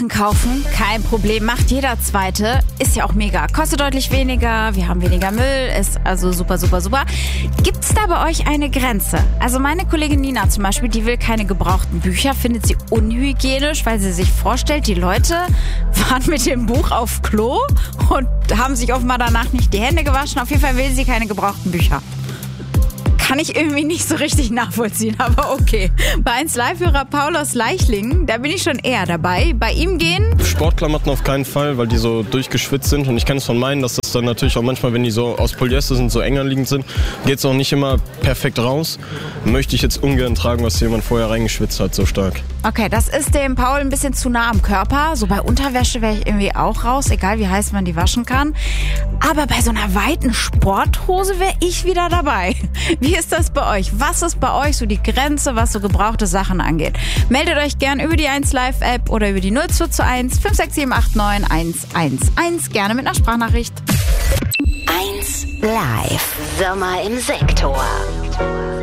Kaufen, kein Problem, macht jeder Zweite, ist ja auch mega, kostet deutlich weniger, wir haben weniger Müll, ist also super, super, super. Gibt's da bei euch eine Grenze? Also meine Kollegin Nina zum Beispiel, die will keine gebrauchten Bücher, findet sie unhygienisch, weil sie sich vorstellt, die Leute waren mit dem Buch auf Klo und haben sich offenbar danach nicht die Hände gewaschen. Auf jeden Fall will sie keine gebrauchten Bücher. Kann ich irgendwie nicht so richtig nachvollziehen, aber okay. Bei 1 Live-Hörer Paul aus Leichlingen, da bin ich schon eher dabei. Bei ihm gehen Sportklamotten auf keinen Fall, weil die so durchgeschwitzt sind. Und ich kenne es von meinen, dass das dann natürlich auch manchmal, wenn die so aus Polyester sind, so eng anliegend sind, geht es auch nicht immer perfekt raus. Möchte ich jetzt ungern tragen, was jemand vorher reingeschwitzt hat, so stark. Okay, das ist dem Paul ein bisschen zu nah am Körper. So bei Unterwäsche wäre ich irgendwie auch raus, egal wie heiß man die waschen kann. Aber bei so einer weiten Sporthose wäre ich wieder dabei. Wie ist das bei euch? Was ist bei euch so die Grenze, was so gebrauchte Sachen angeht? Meldet euch gern über die 1 Live App oder über die 0221 56789 111. Gerne mit einer Sprachnachricht. 1 Live. Sommer im Sektor.